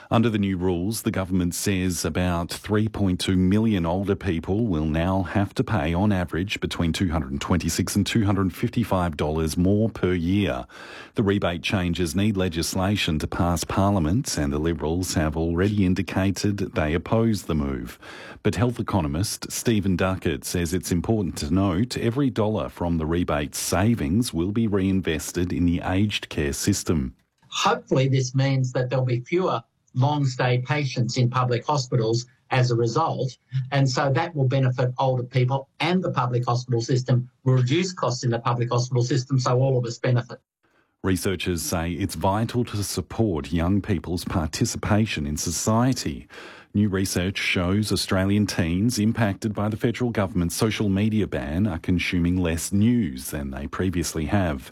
Under the new rules, the government says about 3.2 million older people will now have to pay on average between $226 and $255 more per year. The rebate changes need legislation to pass Parliament, and the Liberals have already indicated they oppose the move. But health economist Stephen Duckett says it's important to note every dollar from the rebate savings will be reinvested in the aged care system. Hopefully this means that there'll be fewer long-stay patients in public hospitals as a result, and so that will benefit older people, and the public hospital system will reduce costs in the public hospital system, so all of us benefit. Researchers say it's vital to support young people's participation in society. New research shows Australian teens impacted by the federal government's social media ban are consuming less news than they previously have.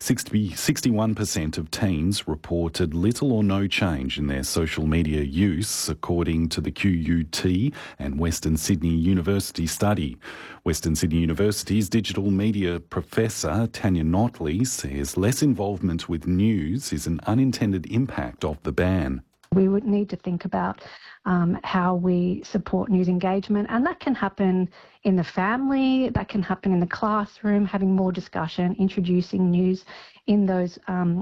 61% of teens reported little or no change in their social media use, according to the QUT and Western Sydney University study. Western Sydney University's digital media professor Tanya Notley says less involvement with news is an unintended impact of the ban. We would need to think about how we support news engagement, and that can happen in the family, that can happen in the classroom, having more discussion, introducing news in those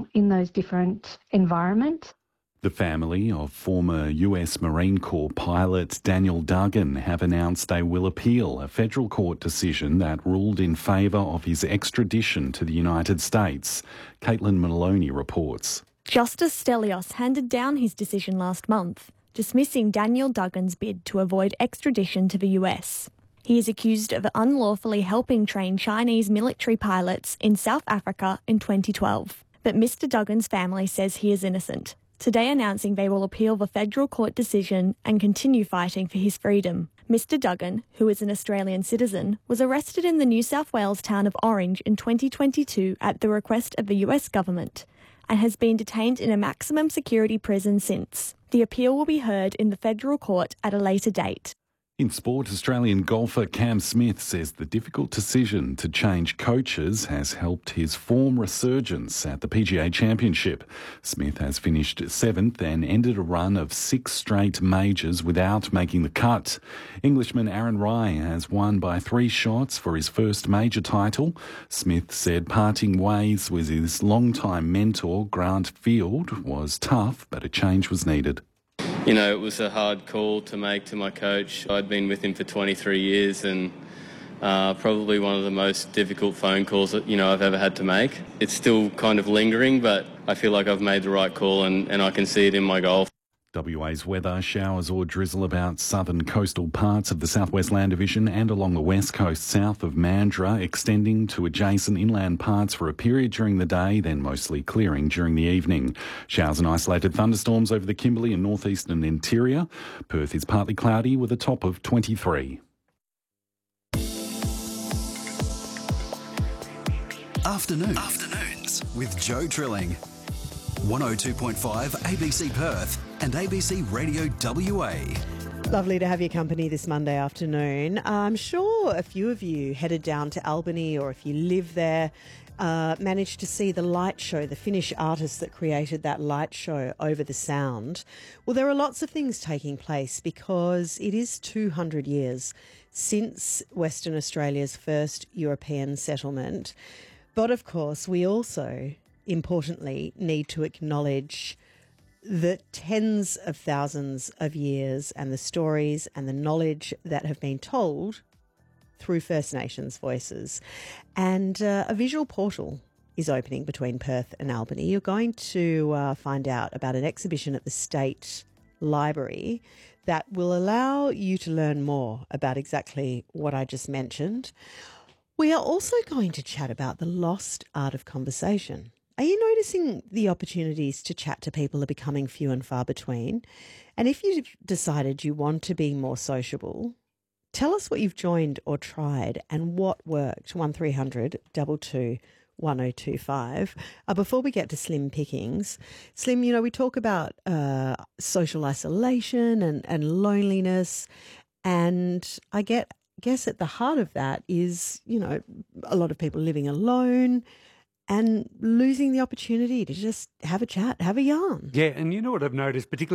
different environments. The family of former US Marine Corps pilot Daniel Duggan have announced they will appeal a federal court decision that ruled in favour of his extradition to the United States. Caitlin Maloney reports. Justice Stelios handed down his decision last month, dismissing Daniel Duggan's bid to avoid extradition to the US. He is accused of unlawfully helping train Chinese military pilots in South Africa in 2012. But Mr. Duggan's family says he is innocent, today announcing they will appeal the federal court decision and continue fighting for his freedom. Mr. Duggan, who is an Australian citizen, was arrested in the New South Wales town of Orange in 2022 at the request of the US government, and has been detained in a maximum security prison since. The appeal will be heard in the federal court at a later date. In sport, Australian golfer Cam Smith says the difficult decision to change coaches has helped his form resurgence at the PGA Championship. Smith has finished 7th and ended a run of 6 straight majors without making the cut. Englishman Aaron Rai has won by 3 shots for his first major title. Smith said parting ways with his longtime mentor Grant Field was tough, but a change was needed. You know, it was a hard call to make to my coach. I'd been with him for 23 years and probably one of the most difficult phone calls that, I've ever had to make. It's still kind of lingering, but I feel like I've made the right call and I can see it in my golf. WA's weather, showers or drizzle about southern coastal parts of the Southwest Land Division and along the west coast south of Mandurah, extending to adjacent inland parts for a period during the day, then mostly clearing during the evening. Showers and isolated thunderstorms over the Kimberley and northeastern interior. Perth is partly cloudy with a top of 23. Afternoons with Joe Trilling. 102.5 ABC Perth and ABC Radio WA. Lovely to have your company this Monday afternoon. I'm sure a few of you headed down to Albany, or if you live there, managed to see the light show, the Finnish artists that created that light show over the Sound. Well, there are lots of things taking place because it is 200 years since Western Australia's first European settlement. But of course, we also importantly need to acknowledge the tens of thousands of years and the stories and the knowledge that have been told through First Nations voices. And a visual portal is opening between Perth and Albany. You're going to find out about an exhibition at the State Library that will allow you to learn more about exactly what I just mentioned. We are also going to chat about the lost art of conversation. Are you noticing the opportunities to chat to people are becoming few and far between? And if you've decided you want to be more sociable, tell us what you've joined or tried and what worked. 1300 22 1025. Before we get to Slim pickings, Slim, we talk about social isolation and loneliness, and I guess at the heart of that is, a lot of people living alone and losing the opportunity to just have a chat, have a yarn. Yeah, and you know what I've noticed, particularly